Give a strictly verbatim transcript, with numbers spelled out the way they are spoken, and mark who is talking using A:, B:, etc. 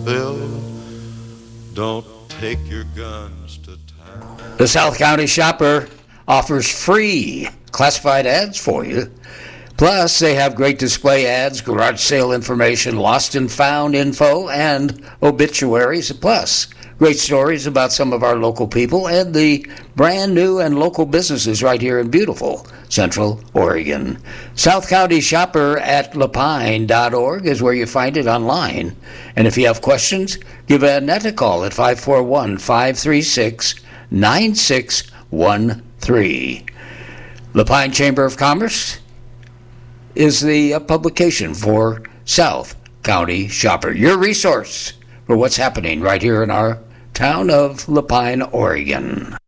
A: Bill. Don't take your guns to town.
B: The South County Shopper offers free classified ads for you. Plus, they have great display ads, garage sale information, lost and found info, and obituaries. Plus, great stories about some of our local people and the brand new and local businesses right here in beautiful Central Oregon. South County Shopper at lapine dot org is where you find it online. And if you have questions, give Annette a call at five four one, five three six, nine six one three. Lapine Chamber of Commerce is the uh, publication for South County Shopper, your resource for what's happening right here in our town of Lapine, Oregon.